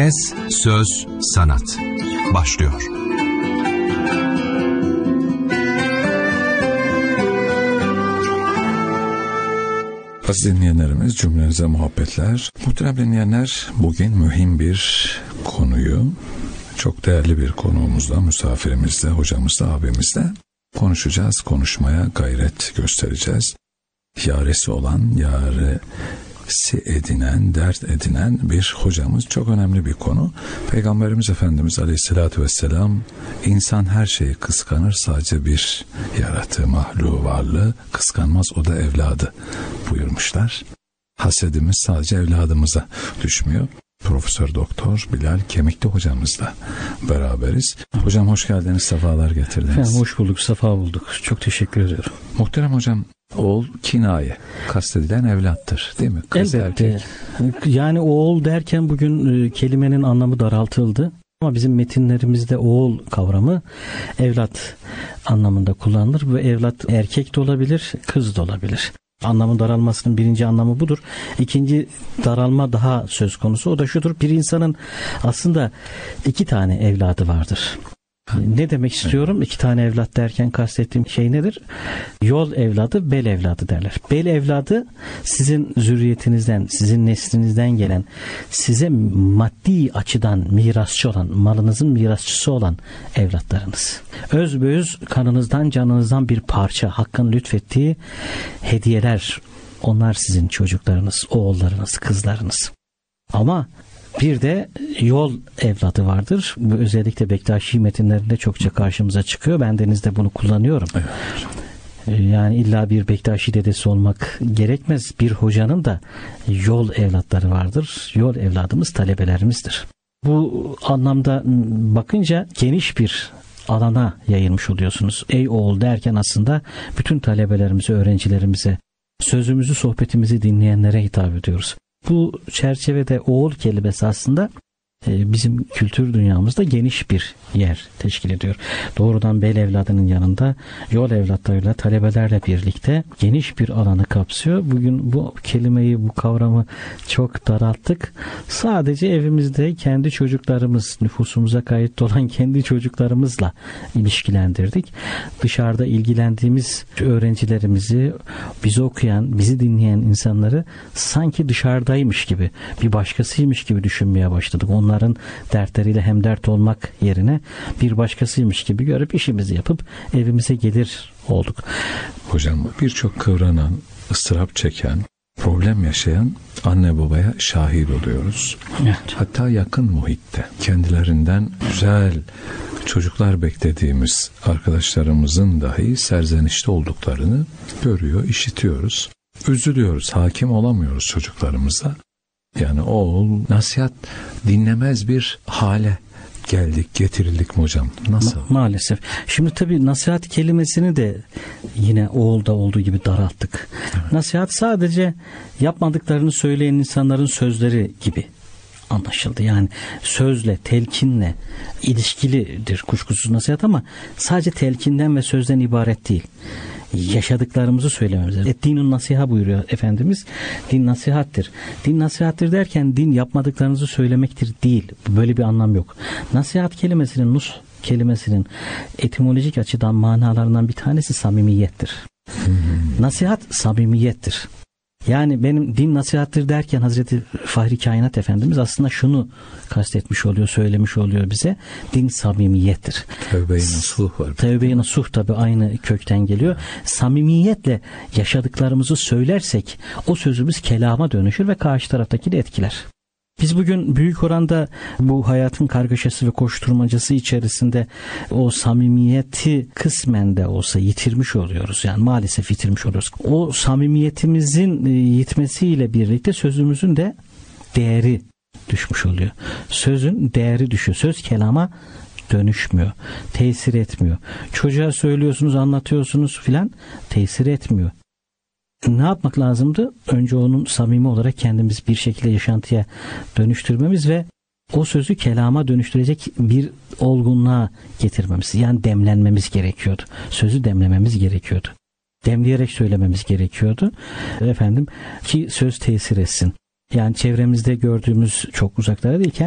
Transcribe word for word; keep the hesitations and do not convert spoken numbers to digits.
Es, Söz, Sanat başlıyor. Aziz dinleyenlerimiz, cümlenize muhabbetler. Muhterem dinleyenler, bugün mühim bir konuyu, çok değerli bir konuğumuzla, misafirimizle, hocamızla, abimizle konuşacağız, konuşmaya gayret göstereceğiz. Yaresi olan, yaresi edinen, dert edinen bir hocamız. Çok önemli bir konu. Peygamberimiz Efendimiz Aleyhisselatü Vesselam, insan her şeyi kıskanır, sadece bir yaratığı, mahluğu, varlığı kıskanmaz, o da evladı buyurmuşlar. Hasedimiz sadece evladımıza düşmüyor. Profesör Doktor Bilal Kemikli hocamızla beraberiz. Hocam hoş geldiniz, sefalar getirdiniz. Efendim hoş bulduk, sefa bulduk. Çok teşekkür ediyorum. Muhterem hocam, oğul kinaye, kastedilen evlattır değil mi? Kız Elbette. erkek. Yani oğul derken bugün kelimenin anlamı daraltıldı. Ama bizim metinlerimizde oğul kavramı evlat anlamında kullanılır. Bu evlat erkek de olabilir, kız da olabilir. Anlamın daralmasının birinci anlamı budur. İkinci daralma daha söz konusu. O da şudur: bir insanın aslında iki tane evladı vardır. Ne demek istiyorum? İki tane evlat derken kastettiğim şey nedir? Yol evladı, bel evladı derler. Bel evladı sizin zürriyetinizden, sizin neslinizden gelen, size maddi açıdan mirasçı olan, malınızın mirasçısı olan evlatlarınız. Özbeöz kanınızdan, canınızdan bir parça, Hakk'ın lütfettiği hediyeler. Onlar sizin çocuklarınız, oğullarınız, kızlarınız. Ama bir de yol evladı vardır. Bu özellikle Bektaşi metinlerinde çokça karşımıza çıkıyor. Bendeniz de bunu kullanıyorum. Evet. Yani illa bir Bektaşi dedesi olmak gerekmez. Bir hocanın da yol evlatları vardır. Yol evladımız talebelerimizdir. Bu anlamda bakınca geniş bir alana yayılmış oluyorsunuz. Ey oğul derken aslında bütün talebelerimize, öğrencilerimize, sözümüzü, sohbetimizi dinleyenlere hitap ediyoruz. Bu çerçevede oğul kelimesi aslında bizim kültür dünyamızda geniş bir yer teşkil ediyor. Doğrudan bel evladının yanında yol evlatlarıyla, talebelerle birlikte geniş bir alanı kapsıyor. Bugün bu kelimeyi, bu kavramı çok daralttık. Sadece evimizde kendi çocuklarımız, nüfusumuza kayıtlı olan kendi çocuklarımızla ilişkilendirdik. Dışarıda ilgilendiğimiz öğrencilerimizi, bizi okuyan, bizi dinleyen insanları sanki dışarıdaymış gibi, bir başkasıymış gibi düşünmeye başladık. Onlar Onların dertleriyle hemdert olmak yerine bir başkasıymış gibi görüp işimizi yapıp evimize gelir olduk. Hocam, birçok kıvranan, ıstırap çeken, problem yaşayan anne babaya şahit oluyoruz. Evet. Hatta yakın muhitte kendilerinden güzel çocuklar beklediğimiz arkadaşlarımızın dahi serzenişte olduklarını görüyor, işitiyoruz. Üzülüyoruz, hakim olamıyoruz çocuklarımıza. Yani oğul nasihat dinlemez bir hale geldik, getirildik mi hocam? Nasıl? Ma- maalesef. Şimdi tabii nasihat kelimesini de yine oğulda olduğu gibi daralttık. Evet. Nasihat sadece yapmadıklarını söyleyen insanların sözleri gibi anlaşıldı. Yani sözle, telkinle ilişkilidir kuşkusuz nasihat, ama sadece telkinden ve sözden ibaret değil. Yaşadıklarımızı söylememiz lazım. Dinin nasiha buyuruyor Efendimiz. Din nasihattir. Din nasihattir derken din yapmadıklarınızı söylemektir değil. Böyle bir anlam yok. Nasihat kelimesinin, nus kelimesinin etimolojik açıdan manalarından bir tanesi samimiyettir. Hmm. Nasihat samimiyettir. Yani benim din nasihattir derken Hazreti Fahri Kainat Efendimiz aslında şunu kastetmiş oluyor, söylemiş oluyor bize. Din samimiyettir. Tevbe-i nasuh var. Tevbe-i nasuh tabi aynı kökten geliyor. Samimiyetle yaşadıklarımızı söylersek o sözümüz kelama dönüşür ve karşı taraftaki de etkiler. Biz bugün büyük oranda bu hayatın kargaşası ve koşturmacası içerisinde o samimiyeti kısmen de olsa yitirmiş oluyoruz. Yani maalesef yitirmiş oluyoruz. O samimiyetimizin yitmesiyle birlikte sözümüzün de değeri düşmüş oluyor. Sözün değeri düşüyor. Söz kelama dönüşmüyor. Tesir etmiyor. Çocuğa söylüyorsunuz, anlatıyorsunuz filan, tesir etmiyor. Ne yapmak lazımdı? Önce onun samimi olarak kendimiz bir şekilde yaşantıya dönüştürmemiz ve o sözü kelama dönüştürecek bir olgunluğa getirmemiz. Yani demlenmemiz gerekiyordu. Sözü demlememiz gerekiyordu. Demleyerek söylememiz gerekiyordu. Efendim ki söz tesir etsin. Yani çevremizde gördüğümüz, çok uzaklara değil,